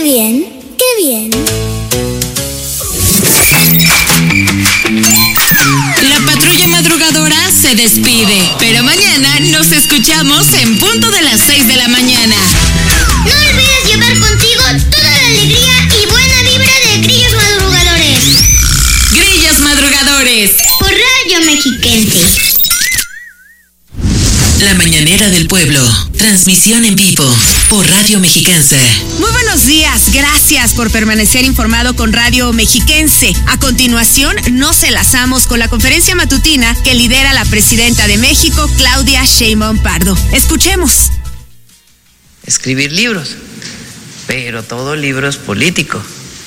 bien, qué bien. La patrulla madrugadora se despide, pero mañana nos escuchamos en punto de las 6 de la mañana. No olvides llevar contigo toda la alegría y buena vibra de Grillos Madrugadores. Grillos Madrugadores. Por Radio Mexiquense. La Mañanera del Pueblo. Transmisión en vivo por Radio Mexiquense. Muy buenos días, gracias por permanecer informado con Radio Mexiquense. A continuación, nos enlazamos con la conferencia matutina que lidera la presidenta de México, Claudia Sheinbaum Pardo. Escuchemos. Escribir libros, pero todo libro es político.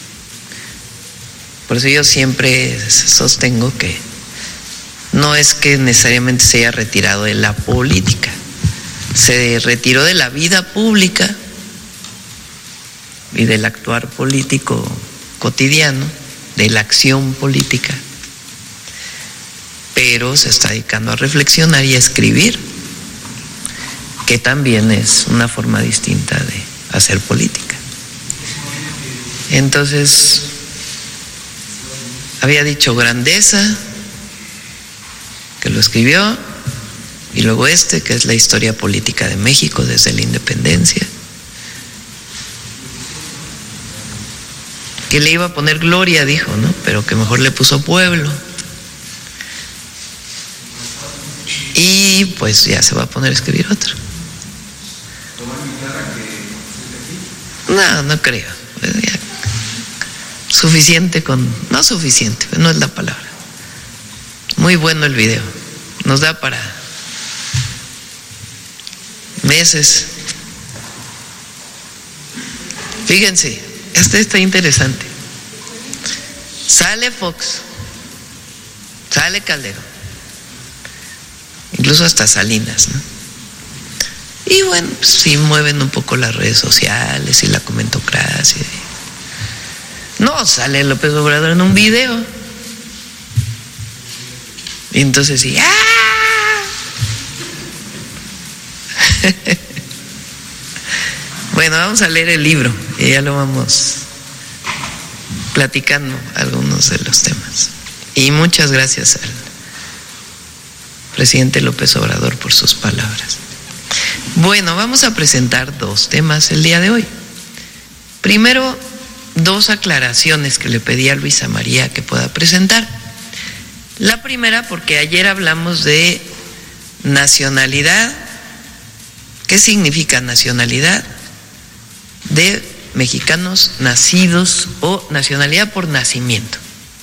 Por eso yo siempre sostengo que no es que necesariamente se haya retirado de la política, se retiró de la vida pública y del actuar político cotidiano, de la acción política, pero se está dedicando a reflexionar y a escribir, que también es una forma distinta de hacer política. Entonces, había dicho grandeza, que lo escribió, y luego que es la historia política de México desde la independencia, que le iba a poner gloria, dijo, ¿no? Pero que mejor le puso pueblo. Y pues ya se va a poner a escribir otro. No creo. Suficiente no suficiente, no es la palabra. Muy bueno el video, nos da para meses. Fíjense, este está interesante. Sale Fox, sale Calderón, incluso hasta Salinas, ¿no? Y bueno, pues sí mueven un poco las redes sociales y la comentocracia. No, sale López Obrador en un video. Y entonces sí, ¡ah! Bueno, vamos a leer el libro y ya lo vamos platicando algunos de los temas. Y muchas gracias al presidente López Obrador por sus palabras. Bueno, vamos a presentar dos temas el día de hoy. Primero, dos aclaraciones que le pedí a Luisa María que pueda presentar. La primera, porque ayer hablamos de nacionalidad. ¿Qué significa nacionalidad? De mexicanos nacidos o nacionalidad por nacimiento.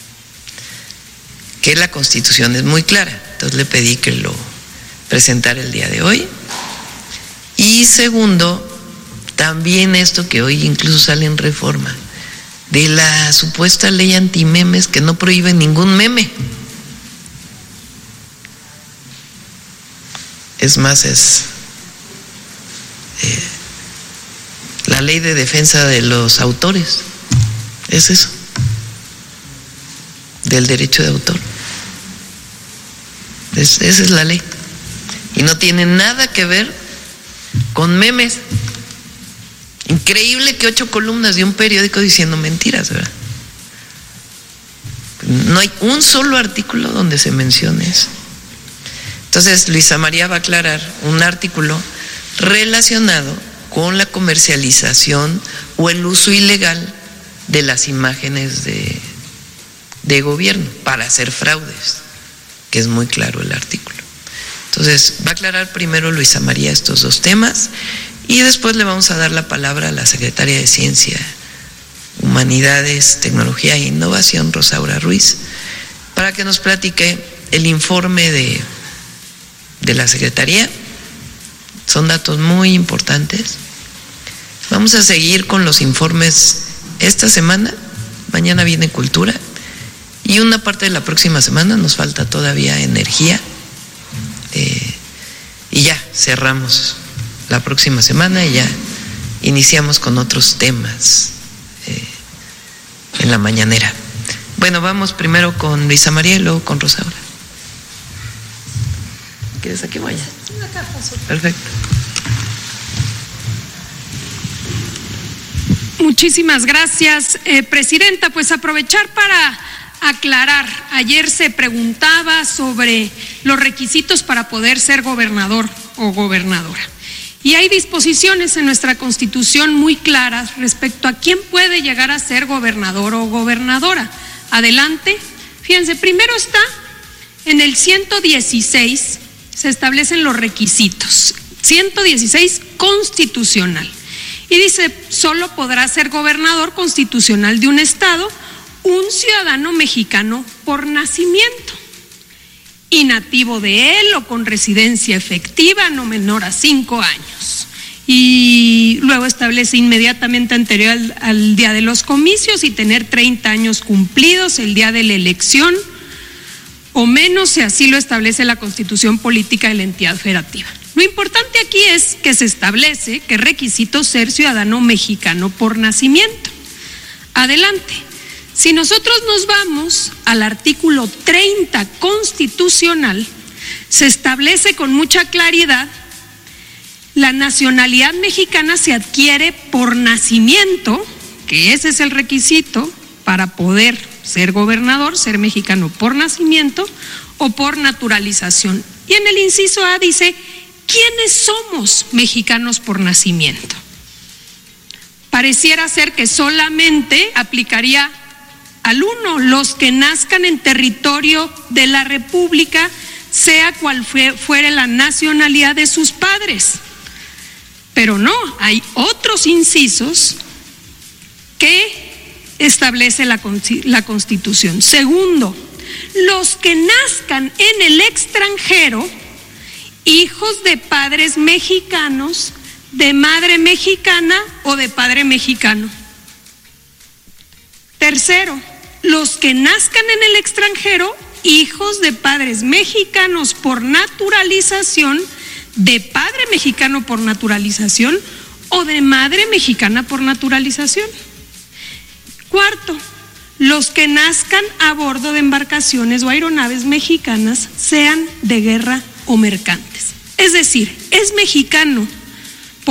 Que la Constitución es muy clara. Entonces le pedí que lo presentara el día de hoy. Y segundo, también esto que hoy incluso sale en Reforma, de la supuesta ley antimemes que no prohíbe ningún meme. Es más, es la ley de defensa de los autores. Es eso, del derecho de autor. Esa es la ley. Y no tiene nada que ver con memes. Increíble que 8 columnas de un periódico diciendo mentiras, ¿verdad? No hay un solo artículo donde se mencione eso. Entonces, Luisa María va a aclarar un artículo relacionado con la comercialización o el uso ilegal de las imágenes de gobierno para hacer fraudes, que es muy claro el artículo. Entonces, va a aclarar primero Luisa María estos dos temas y después le vamos a dar la palabra a la secretaria de Ciencia, Humanidades, Tecnología e Innovación, Rosaura Ruiz, para que nos platique el informe de la Secretaría. Son datos muy importantes. Vamos a seguir con los informes esta semana. Mañana viene Cultura. Y una parte de la próxima semana, nos falta todavía Energía. Y ya cerramos la próxima semana y ya iniciamos con otros temas en la mañanera. Bueno, vamos primero con Luisa María y luego con Rosaura. ¿Quieres aquí o allá? Perfecto. Muchísimas gracias, Presidenta. Pues aprovechar para aclarar. Ayer se preguntaba sobre los requisitos para poder ser gobernador o gobernadora. Y hay disposiciones en nuestra Constitución muy claras respecto a quién puede llegar a ser gobernador o gobernadora. Adelante. Fíjense, primero está en el 116, se establecen los requisitos. 116 constitucional. Y dice, solo podrá ser gobernador constitucional de un estado un ciudadano mexicano por nacimiento y nativo de él o con residencia efectiva no menor a 5 años. Y luego establece inmediatamente anterior al día de los comicios y tener 30 años cumplidos el día de la elección o menos, si así lo establece la Constitución Política de la entidad federativa. Lo importante aquí es que se establece que es requisito ser ciudadano mexicano por nacimiento. Adelante. Si nosotros nos vamos al artículo 30 constitucional, se establece con mucha claridad: la nacionalidad mexicana se adquiere por nacimiento, que ese es el requisito para poder ser gobernador, ser mexicano por nacimiento o por naturalización. Y en el inciso A dice, ¿quiénes somos mexicanos por nacimiento? Pareciera ser que solamente aplicaría al 1, los que nazcan en territorio de la República, sea cual fuere la nacionalidad de sus padres. Pero no, hay otros incisos que establece la Constitución. Segundo, los que nazcan en el extranjero, hijos de padres mexicanos, de madre mexicana o de padre mexicano. Tercero, los que nazcan en el extranjero, hijos de padres mexicanos por naturalización, de padre mexicano por naturalización o de madre mexicana por naturalización. Cuarto, los que nazcan a bordo de embarcaciones o aeronaves mexicanas, sean de guerra o mercantes. Es decir, es mexicano